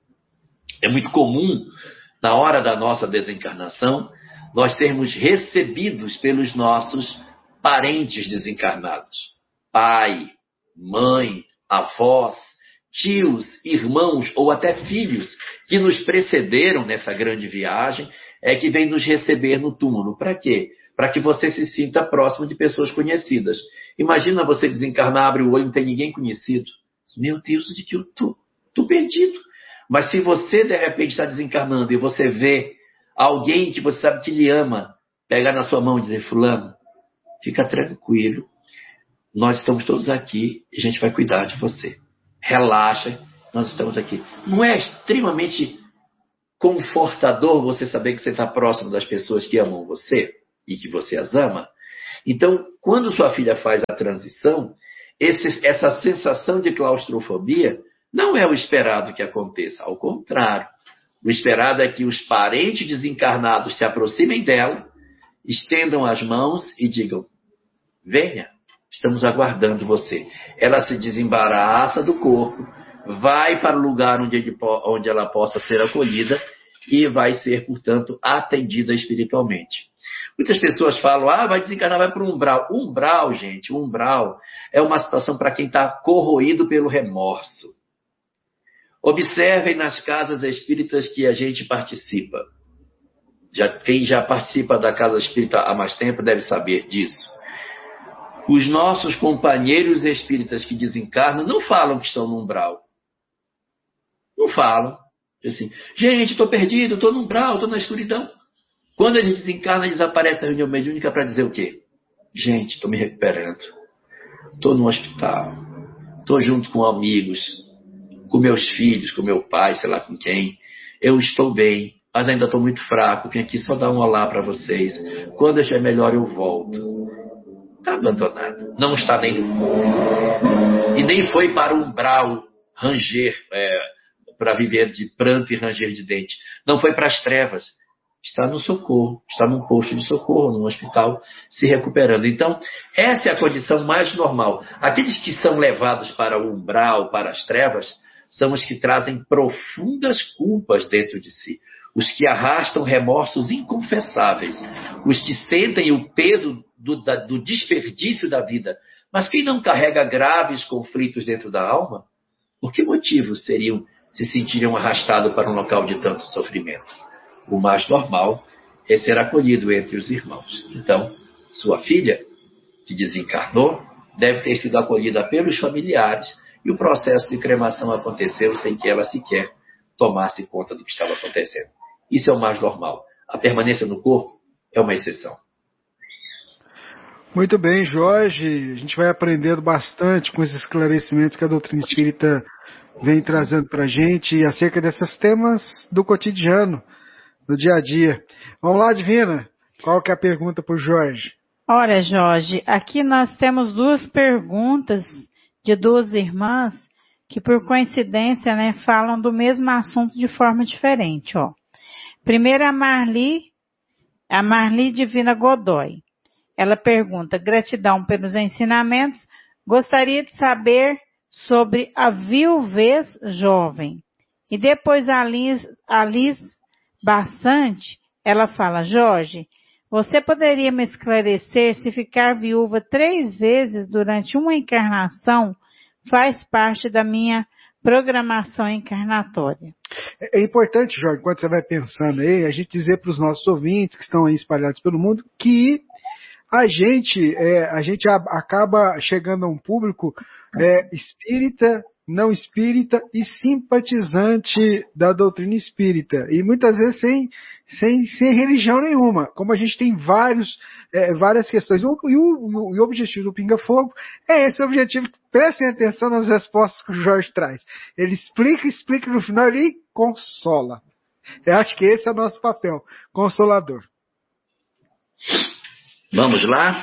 Speaker 1: É muito comum, na hora da nossa desencarnação, nós sermos recebidos pelos nossos parentes desencarnados. Pai, mãe, avós, tios, irmãos ou até filhos que nos precederam nessa grande viagem é que vem nos receber no túmulo. Para quê? Para que você se sinta próximo de pessoas conhecidas. Imagina você desencarnar, abre o olho e não tem ninguém conhecido. Meu Deus, de que eu tô, tô perdido. Mas se você de repente está desencarnando e você vê alguém que você sabe que lhe ama, pegar na sua mão e dizer, fulano, fica tranquilo, nós estamos todos aqui e a gente vai cuidar de você. Relaxa, nós estamos aqui. Não é extremamente confortador você saber que você está próximo das pessoas que amam você e que você as ama? Então, quando sua filha faz a transição, esse, essa sensação de claustrofobia não é o esperado que aconteça. Ao contrário, o esperado é que os parentes desencarnados se aproximem dela, estendam as mãos e digam, venha, estamos aguardando você. Ela se desembaraça do corpo, vai para o lugar onde, ele, onde ela possa ser acolhida e vai ser, portanto, atendida espiritualmente. Muitas pessoas falam, ah, vai desencarnar, vai para o umbral. Umbral, gente, umbral é uma situação para quem está corroído pelo remorso. Observem nas casas espíritas que a gente participa. Já, quem já participa da casa espírita há mais tempo deve saber disso. Os nossos companheiros espíritas que desencarnam não falam que estão no umbral. Não falam. Assim, gente, estou perdido, estou no umbral, estou na escuridão. Quando a gente desencarna, eles aparecem na reunião mediúnica para dizer o quê? Gente, estou me recuperando. Estou no hospital. Estou junto com amigos, com meus filhos, com meu pai, sei lá com quem. Eu estou bem, mas ainda estou muito fraco. Vim aqui só dar um olá para vocês. Quando eu estiver melhor, eu volto. Está abandonado. Não está nem no corpo. E nem foi para o umbral ranger, é, para viver de pranto e ranger de dente. Não foi para as trevas. Está no socorro. Está num posto de socorro, num hospital, se recuperando. Então, essa é a condição mais normal. Aqueles que são levados para o umbral, para as trevas, são os que trazem profundas culpas dentro de si. Os que arrastam remorsos inconfessáveis. Os que sentem o peso do, da, do desperdício da vida. Mas quem não carrega graves conflitos dentro da alma, por que motivos seriam, se sentiriam arrastados para um local de tanto sofrimento? O mais normal é ser acolhido entre os irmãos. Então, sua filha, que desencarnou, deve ter sido acolhida pelos familiares e o processo de cremação aconteceu sem que ela sequer tomasse conta do que estava acontecendo. Isso é o mais normal. A permanência no corpo é uma exceção.
Speaker 2: Muito bem, Jorge. A gente vai aprendendo bastante com esses esclarecimentos que a doutrina espírita vem trazendo para a gente acerca desses temas do cotidiano, do dia a dia. Vamos lá, Divina. Qual que é a pergunta para o Jorge?
Speaker 3: Ora, Jorge, aqui nós temos duas perguntas de duas irmãs que, por coincidência, né, falam do mesmo assunto de forma diferente. Ó. Primeiro, a Marli, a Marli Divina Godoy. Ela pergunta, gratidão pelos ensinamentos, gostaria de saber sobre a viuvez jovem. E depois a Liz, a Liz Bastante, ela fala, Jorge, você poderia me esclarecer se ficar viúva três vezes durante uma encarnação faz parte da minha programação encarnatória?
Speaker 2: É importante, Jorge, quando você vai pensando aí, a gente dizer para os nossos ouvintes que estão aí espalhados pelo mundo que a gente, é, a gente acaba chegando a um público é, espírita, não espírita e simpatizante da doutrina espírita. E muitas vezes sem, sem, sem religião nenhuma. Como a gente tem vários, é, várias questões. E o, e, o, e o objetivo do Pinga Fogo é esse objetivo. Prestem atenção nas respostas que o Jorge traz. Ele explica, explica no final ele consola. Eu acho que esse é o nosso papel, consolador.
Speaker 1: Vamos lá?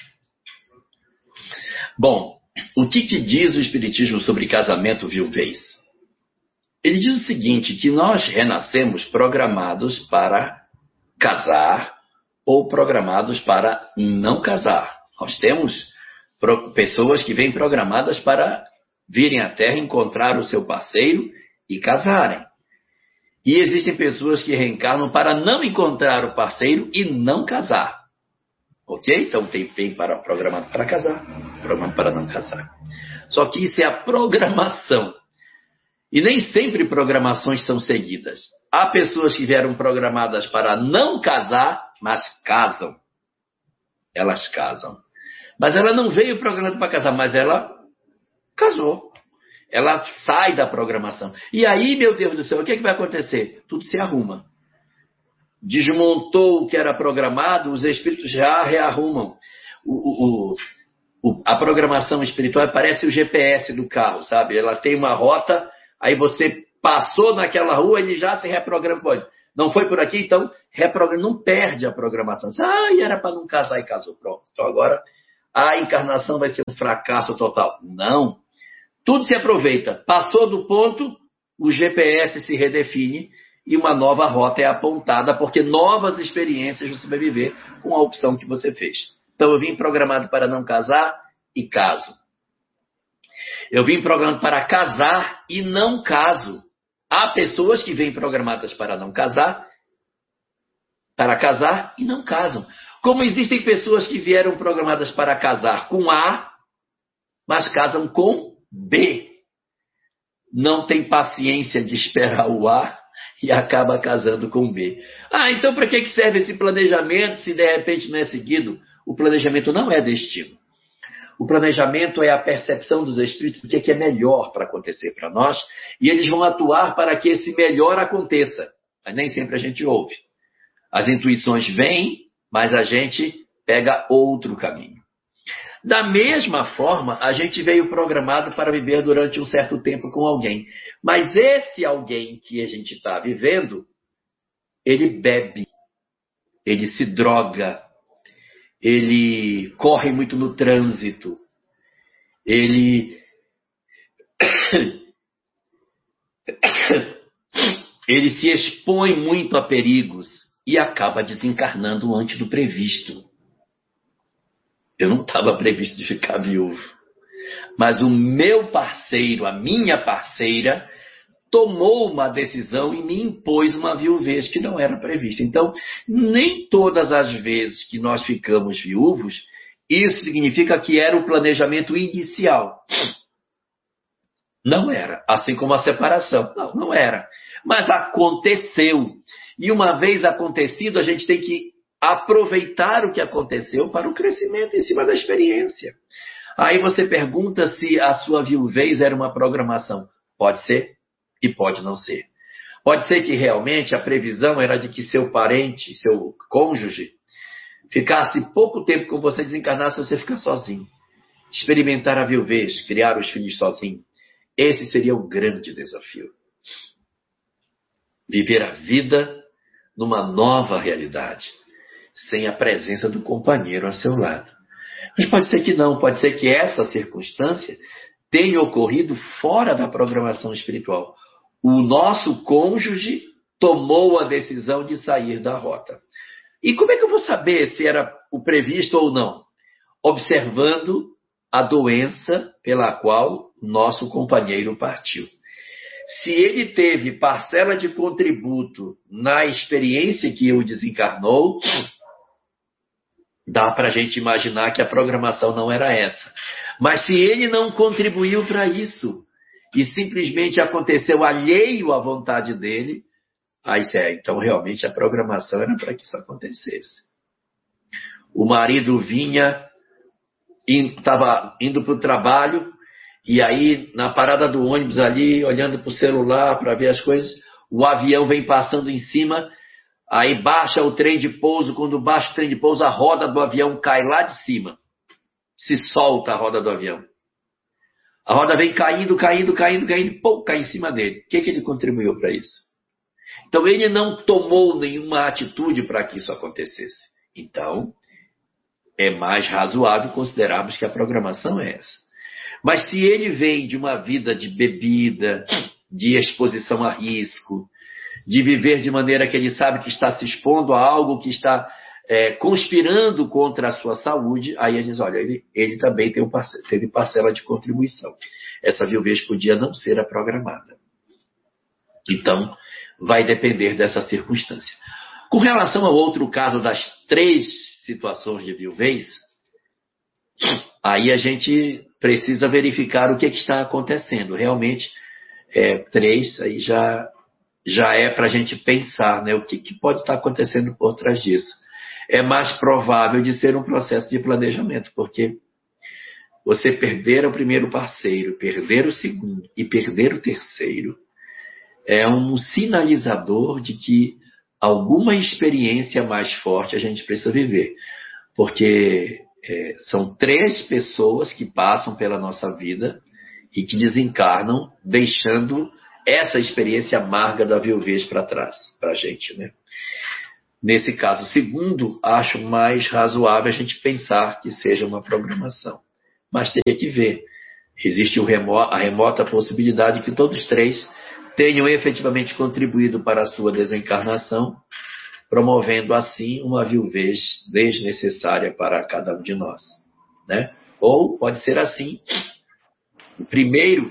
Speaker 1: Bom, o que, que diz o Espiritismo sobre casamento viuvez? Ele diz o seguinte, que nós renascemos programados para casar ou programados para não casar. Nós temos pessoas que vêm programadas para virem à Terra, encontrar o seu parceiro e casarem. E existem pessoas que reencarnam para não encontrar o parceiro e não casar. Ok? Então tem, tem para programado para casar, programado para não casar. Só que isso é a programação. E nem sempre programações são seguidas. Há pessoas que vieram programadas para não casar, mas casam. Elas casam. Mas ela não veio programada para casar, mas ela casou. Ela sai da programação. E aí, meu Deus do céu, o que, é que vai acontecer? Tudo se arruma. desmontou o que era programado, os espíritos já rearrumam. O, o, o, a programação espiritual parece o G P S do carro, sabe? Ela tem uma rota, aí você passou naquela rua, ele já se reprograma. Pode. Não foi por aqui, então reprograma, não perde a programação. Ah, e era para não casar e casou. Pronto. Então agora a encarnação vai ser um fracasso total. Não. Tudo se aproveita. Passou do ponto, o G P S se redefine e uma nova rota é apontada, porque novas experiências você vai viver com a opção que você fez. Então eu vim programado para não casar e caso. Eu vim programado para casar e não caso. Há pessoas que vêm programadas para não casar, para casar e não casam. Como existem pessoas que vieram programadas para casar com A, mas casam com B. Não tem paciência de esperar o A e acaba casando com B. Ah, então para que serve esse planejamento se de repente não é seguido? O planejamento não é destino. O planejamento é a percepção dos espíritos do que é melhor para acontecer para nós, e eles vão atuar para que esse melhor aconteça. Mas nem sempre a gente ouve. As intuições vêm, mas a gente pega outro caminho. Da mesma forma, a gente veio programado para viver durante um certo tempo com alguém. Mas esse alguém que a gente está vivendo, ele bebe, ele se droga, ele corre muito no trânsito, ele, ele se expõe muito a perigos e acaba desencarnando antes do previsto. Eu não estava previsto de ficar viúvo, mas o meu parceiro, a minha parceira, tomou uma decisão e me impôs uma viuvez que não era prevista. Então, nem todas as vezes que nós ficamos viúvos, isso significa que era o planejamento inicial. Não era. Assim como a separação. Não, não era. Mas aconteceu. E uma vez acontecido, a gente tem que aproveitar o que aconteceu para o crescimento em cima da experiência. Aí você pergunta se a sua viuvez era uma programação. Pode ser. E pode não ser. Pode ser que realmente a previsão era de que seu parente, seu cônjuge, ficasse pouco tempo com você, desencarnasse, você ficar sozinho. Experimentar a viuvez, criar os filhos sozinho. Esse seria o grande desafio. Viver a vida numa nova realidade, sem a presença do companheiro ao seu lado. Mas pode ser que não, pode ser que essa circunstância tenha ocorrido fora da programação espiritual. O nosso cônjuge tomou a decisão de sair da rota. E como é que eu vou saber se era o previsto ou não? Observando a doença pela qual nosso companheiro partiu. Se ele teve parcela de contributo na experiência que o desencarnou, dá para a gente imaginar que a programação não era essa. Mas se ele não contribuiu para isso, e simplesmente aconteceu alheio à vontade dele, aí é, então realmente a programação era para que isso acontecesse. O marido vinha, estava indo para o trabalho, e aí na parada do ônibus ali, olhando para o celular para ver as coisas, o avião vem passando em cima, aí baixa o trem de pouso, quando baixa o trem de pouso, a roda do avião cai lá de cima, se solta a roda do avião. A roda vem caindo, caindo, caindo, caindo, pô, cai em cima dele. O que, que ele contribuiu para isso? Então, ele não tomou nenhuma atitude para que isso acontecesse. Então, é mais razoável considerarmos que a programação é essa. Mas se ele vem de uma vida de bebida, de exposição a risco, de viver de maneira que ele sabe que está se expondo a algo que está é, conspirando contra a sua saúde, aí a gente diz, olha, ele, ele também tem um parce- teve parcela de contribuição. Essa viuvez podia não ser a programada. Então, vai depender dessa circunstância. Com relação ao outro caso das três situações de viuvez, aí a gente precisa verificar o que, é que está acontecendo. Realmente, é, três, aí já, já é para a gente pensar, né, o que, que pode estar acontecendo por trás disso. É mais provável de ser um processo de planejamento, porque você perder o primeiro parceiro, perder o segundo e perder o terceiro, é um sinalizador de que alguma experiência mais forte a gente precisa viver. Porque é, são três pessoas que passam pela nossa vida e que desencarnam, deixando essa experiência amarga da viuvez para trás, para a gente, né? Nesse caso segundo, acho mais razoável a gente pensar que seja uma programação. Mas teria que ver. Existe o remo- a remota possibilidade que todos três tenham efetivamente contribuído para a sua desencarnação, promovendo assim uma viuvez desnecessária para cada um de nós, né? Ou pode ser assim, o primeiro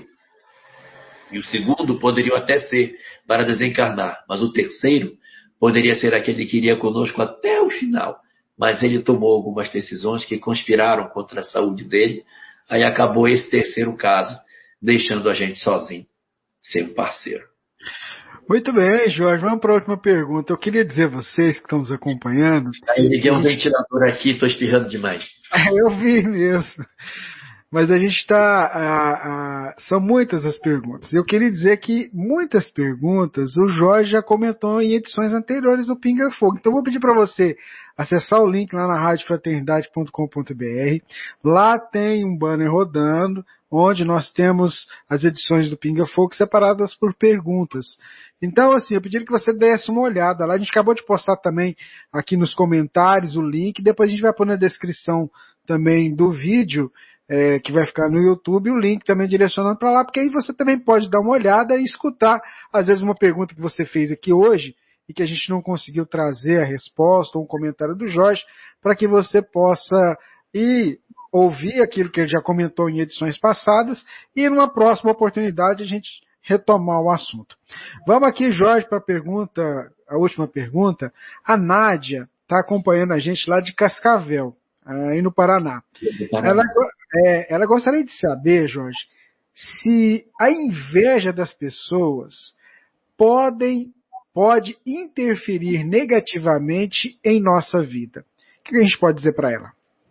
Speaker 1: e o segundo poderiam até ser para desencarnar, mas o terceiro poderia ser aquele que iria conosco até o final, mas ele tomou algumas decisões que conspiraram contra a saúde dele, aí acabou esse terceiro caso, deixando a gente sozinho, sem um parceiro.
Speaker 2: Muito bem, Jorge. Vamos para a última pergunta. Eu queria dizer a vocês que estão nos acompanhando...
Speaker 1: Aí liguei um ventilador aqui, estou espirrando demais.
Speaker 2: Eu vi mesmo. Mas a gente está... São muitas as perguntas. Eu queria dizer que muitas perguntas o Jorge já comentou em edições anteriores do Pinga Fogo. Então eu vou pedir para você acessar o link lá na rádio fraternidade ponto com ponto b r. Lá tem um banner rodando, onde nós temos as edições do Pinga Fogo separadas por perguntas. Então, assim, eu pedi que você desse uma olhada lá. A gente acabou de postar também aqui nos comentários o link. Depois a gente vai pôr na descrição também do vídeo, é, que vai ficar no YouTube, o link também direcionando para lá, porque aí você também pode dar uma olhada e escutar, às vezes, uma pergunta que você fez aqui hoje e que a gente não conseguiu trazer a resposta ou um comentário do Jorge, para que você possa ir ouvir aquilo que ele já comentou em edições passadas e numa próxima oportunidade a gente retomar o assunto. Vamos aqui, Jorge, para a pergunta, a última pergunta. A Nádia está acompanhando a gente lá de Cascavel, aí no Paraná. Ela, é, ela gostaria de saber, Jorge, se a inveja das pessoas podem, pode interferir negativamente em nossa vida. O que a gente pode dizer para ela?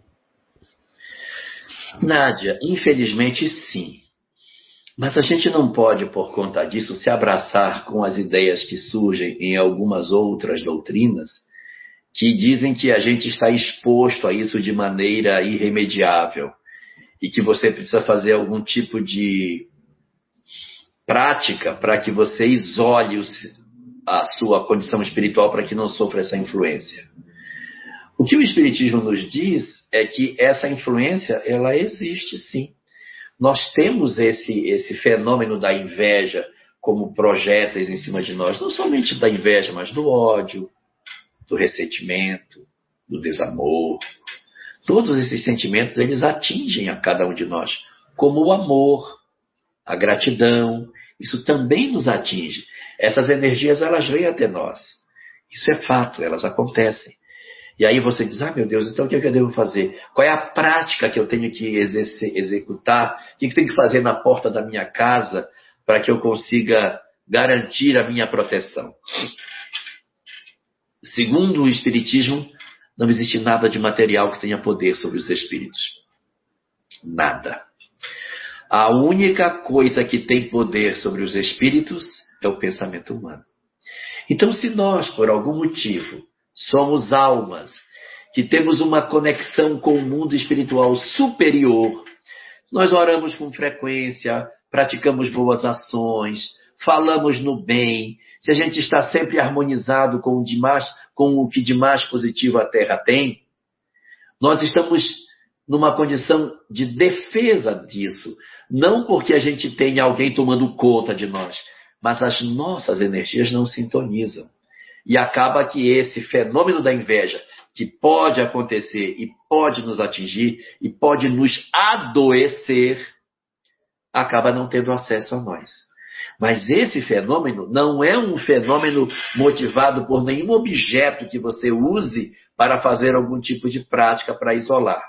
Speaker 1: Nádia, infelizmente sim. Mas a gente não pode, por conta disso, se abraçar com as ideias que surgem em algumas outras doutrinas que dizem que a gente está exposto a isso de maneira irremediável e que você precisa fazer algum tipo de prática para que você isole a sua condição espiritual para que não sofra essa influência. O que o Espiritismo nos diz é que essa influência, ela existe sim. Nós temos esse, esse fenômeno da inveja como projéteis em cima de nós, não somente da inveja, mas do ódio, do ressentimento, do desamor. Todos esses sentimentos, eles atingem a cada um de nós, como o amor, a gratidão, isso também nos atinge. Essas energias, elas vêm até nós. Isso é fato, elas acontecem. E aí você diz, ah, meu Deus, então o que, é que eu devo fazer? Qual é a prática que eu tenho que exercer, executar? O que, é que eu tenho que fazer na porta da minha casa para que eu consiga garantir a minha proteção? Segundo o Espiritismo, não existe nada de material que tenha poder sobre os espíritos. Nada. A única coisa que tem poder sobre os espíritos é o pensamento humano. Então, se nós, por algum motivo, somos almas que temos uma conexão com o mundo espiritual superior, nós oramos com frequência, praticamos boas ações, falamos no bem, se a gente está sempre harmonizado com o, de mais, com o que de mais positivo a Terra tem, nós estamos numa condição de defesa disso. Não porque a gente tenha alguém tomando conta de nós, mas as nossas energias não sintonizam. E acaba que esse fenômeno da inveja, que pode acontecer e pode nos atingir e pode nos adoecer, acaba não tendo acesso a nós. Mas esse fenômeno não é um fenômeno motivado por nenhum objeto que você use para fazer algum tipo de prática para isolar.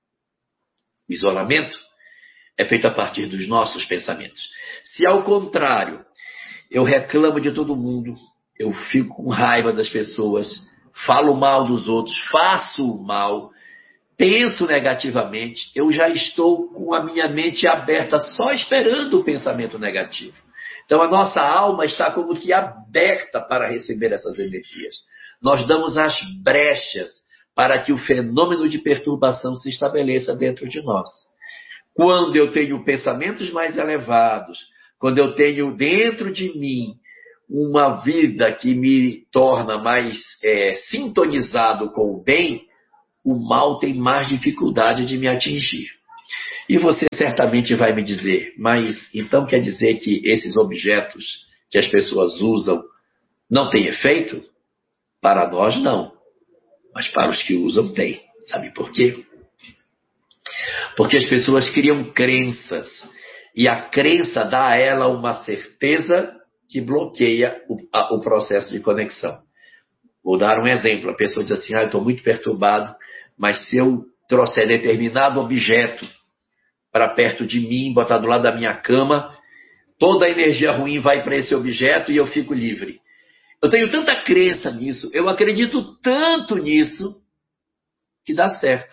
Speaker 1: O isolamento é feito a partir dos nossos pensamentos. Se, ao contrário, eu reclamo de todo mundo, eu fico com raiva das pessoas, falo mal dos outros, faço o mal, penso negativamente, eu já estou com a minha mente aberta só esperando o pensamento negativo. Então, a nossa alma está como que aberta para receber essas energias. Nós damos as brechas para que o fenômeno de perturbação se estabeleça dentro de nós. Quando eu tenho pensamentos mais elevados, quando eu tenho dentro de mim uma vida que me torna mais é, sintonizado com o bem, o mal tem mais dificuldade de me atingir. E você certamente vai me dizer, mas então quer dizer que esses objetos que as pessoas usam não têm efeito? Para nós não, mas para os que usam tem. Sabe por quê? Porque as pessoas criam crenças, e a crença dá a ela uma certeza que bloqueia o, a, o processo de conexão. Vou dar um exemplo. A pessoa diz assim, ah, eu estou muito perturbado, mas se eu trouxer determinado objeto para perto de mim, botar do lado da minha cama, toda a energia ruim vai para esse objeto e eu fico livre. Eu tenho tanta crença nisso, eu acredito tanto nisso, que dá certo.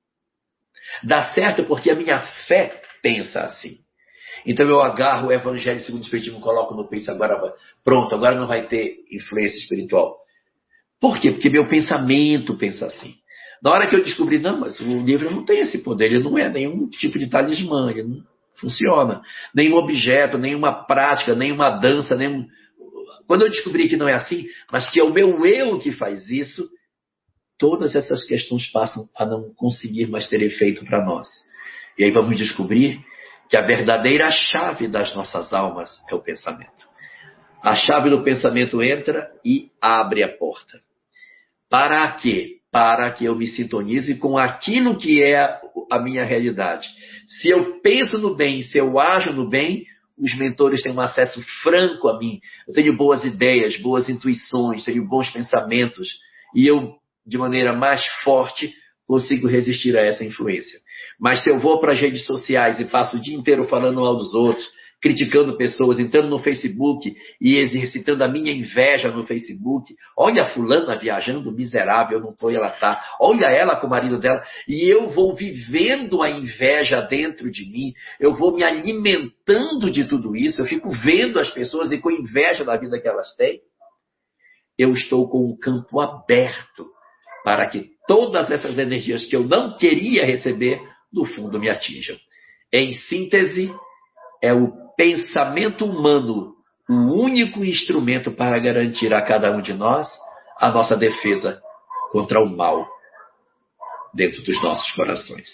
Speaker 1: Dá certo porque a minha fé pensa assim. Então eu agarro o Evangelho segundo o Espiritismo, coloco no peito, agora pronto, agora não vai ter influência espiritual. Por quê? Porque meu pensamento pensa assim. Na hora que eu descobri, não, mas o livro não tem esse poder, ele não é nenhum tipo de talismã, ele não funciona. Nenhum objeto, nenhuma prática, nenhuma dança, nenhum... Quando eu descobri que não é assim, mas que é o meu eu que faz isso, todas essas questões passam a não conseguir mais ter efeito para nós. E aí vamos descobrir que a verdadeira chave das nossas almas é o pensamento. A chave do pensamento entra e abre a porta. Para quê? Para que eu me sintonize com aquilo que é a minha realidade. Se eu penso no bem, se eu ajo no bem, os mentores têm um acesso franco a mim. Eu tenho boas ideias, boas intuições, tenho bons pensamentos. E eu, de maneira mais forte, consigo resistir a essa influência. Mas se eu vou para as redes sociais e passo o dia inteiro falando mal dos outros, criticando pessoas, entrando no Facebook e exercitando a minha inveja no Facebook, olha a fulana viajando miserável, eu não estou e ela está, olha ela com o marido dela, e eu vou vivendo a inveja dentro de mim, eu vou me alimentando de tudo isso, eu fico vendo as pessoas e com inveja da vida que elas têm, eu estou com o campo aberto para que todas essas energias que eu não queria receber, no fundo me atinjam. Em síntese, é o pensamento humano o único instrumento para garantir a cada um de nós a nossa defesa contra o mal dentro dos nossos corações.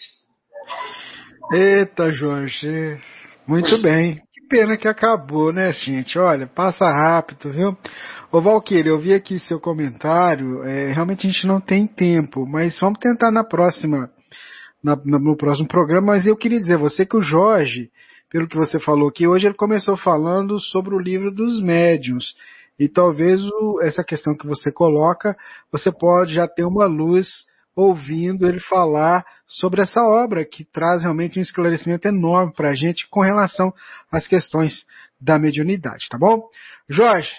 Speaker 2: Eita, Jorge, muito bem. Que pena que acabou, né, gente? Olha, passa rápido, viu? Ô, Valquíria, eu vi aqui seu comentário, é, realmente a gente não tem tempo, mas vamos tentar na próxima, na, no próximo programa, mas eu queria dizer a você que o Jorge, pelo que você falou aqui, hoje ele começou falando sobre o livro dos médiuns, e talvez o, essa questão que você coloca, você pode já ter uma luz ouvindo ele falar sobre essa obra, que traz realmente um esclarecimento enorme para a gente com relação às questões da mediunidade, tá bom? Jorge,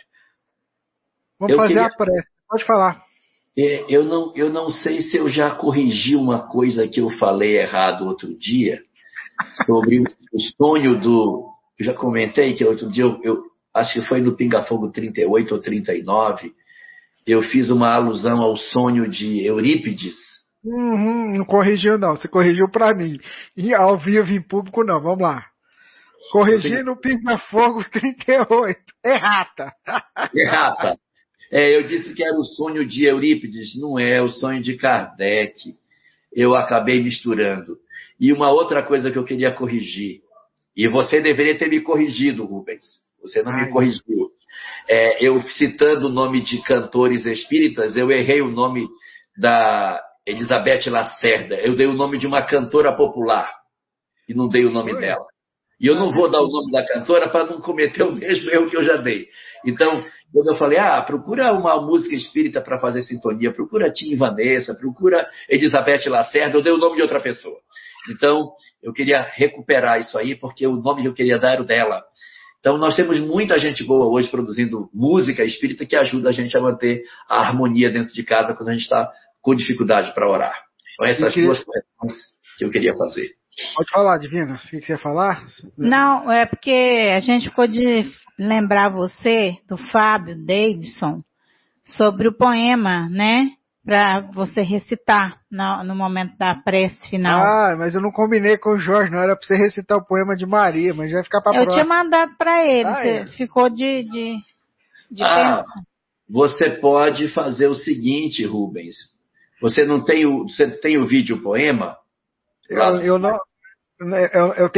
Speaker 2: vamos eu fazer queria... a prece, pode falar.
Speaker 1: É, eu, não, eu não sei se eu já corrigi uma coisa que eu falei errado outro dia, sobre o, o sonho do... Eu já comentei que outro dia, eu, eu acho que foi no Pinga Fogo trinta e oito ou trinta e nove, eu fiz uma alusão ao sonho de Eurípides.
Speaker 2: Uhum, não corrigiu não, você corrigiu para mim. E ao vivo em público não, vamos lá. Corrigir no Pinga Fogo trinta e oito. Errata.
Speaker 1: Errata. É, eu disse que era o sonho de Eurípides, não é, o sonho de Kardec. Eu acabei misturando. E uma outra coisa que eu queria corrigir, e você deveria ter me corrigido, Rubens, você não Ai. me corrigiu. É, eu citando o nome de cantores espíritas, eu errei o nome da Elizabeth Lacerda, eu dei o nome de uma cantora popular, e não dei o nome Oi. dela. E eu não vou dar o nome da cantora para não cometer o mesmo erro que eu já dei. Então, quando eu falei, ah, procura uma música espírita para fazer sintonia, procura Tim e Vanessa, procura Elizabeth Lacerda, eu dei o nome de outra pessoa. Então, eu queria recuperar isso aí, porque o nome que eu queria dar era o dela. Então, nós temos muita gente boa hoje produzindo música espírita que ajuda a gente a manter a harmonia dentro de casa quando a gente está com dificuldade para orar. Então, essas queria... duas correções que eu queria fazer.
Speaker 2: Pode falar, Divina. O que você ia falar?
Speaker 3: Não, é porque a gente ficou de lembrar você, do Fábio Davidson, sobre o poema, né? Para você recitar no, no momento da prece final.
Speaker 2: Ah, mas eu não combinei com o Jorge, não era para você recitar o poema de Maria, mas vai ficar para
Speaker 3: Eu
Speaker 2: próxima.
Speaker 3: tinha mandado para ele,
Speaker 2: Ah,
Speaker 3: você
Speaker 2: é.
Speaker 3: ficou de, de, de
Speaker 1: Ah,
Speaker 3: pensar.
Speaker 1: você pode fazer o seguinte, Rubens. Você não tem o, você tem o vídeo poema?
Speaker 2: Eu, eu não, eu, eu